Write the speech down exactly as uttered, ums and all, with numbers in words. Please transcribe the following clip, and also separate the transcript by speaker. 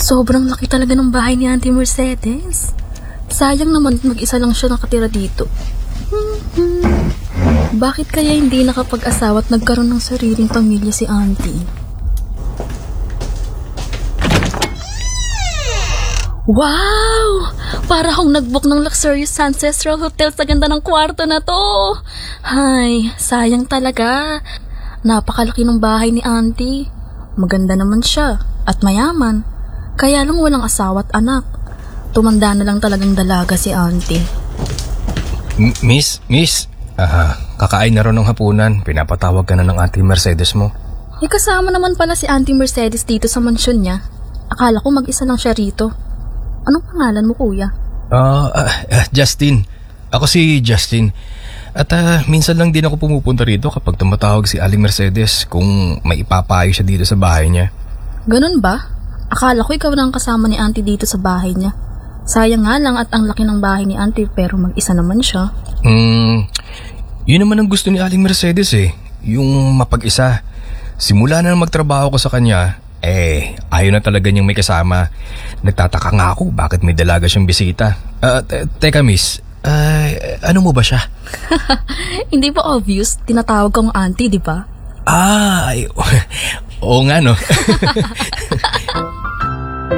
Speaker 1: Sobrang laki talaga ng bahay ni Auntie Mercedes. Sayang naman mag-isa lang siya nakatira dito. Bakit kaya hindi nakapag-asawa at nagkaroon ng sariling pamilya si Auntie? Wow! Para akong nag-book ng luxurious ancestral hotel sa ganda ng kwarto na to. Hay, sayang talaga. Napakalaki ng bahay ni Auntie. Maganda naman siya at mayaman. Kaya lang walang asawa at anak. Tumanda na lang talagang dalaga si Auntie.
Speaker 2: M- miss, miss, ah, kakain na rin ng hapunan. Pinapatawag ka na ng Auntie Mercedes mo.
Speaker 1: Eh kasama naman pala si Auntie Mercedes dito sa mansyon niya. Akala ko mag-isa lang siya rito. Anong pangalan mo, kuya?
Speaker 2: Ah, uh, uh, Justin. Ako si Justin. At uh, minsan lang din ako pumupunta rito kapag tumatawag si Aling Mercedes kung may ipapayo siya dito sa bahay niya.
Speaker 1: Ganun ba? Akala ko ikaw na ang kasama ni Auntie dito sa bahay niya. Sayang nga lang at ang laki ng bahay ni Auntie pero mag-isa naman siya.
Speaker 2: Hmm, yun naman ang gusto ni Aling Mercedes eh. Yung mapag-isa. Simula na magtrabaho ko sa kanya, eh, ayaw na talaga niyang may kasama. Nagtataka nga ako bakit may dalaga siyang bisita. Uh, te- teka miss, uh, ano mo ba siya?
Speaker 1: Hindi ba obvious? Tinatawag kong Auntie, di ba?
Speaker 2: Ah, ay, oo nga no.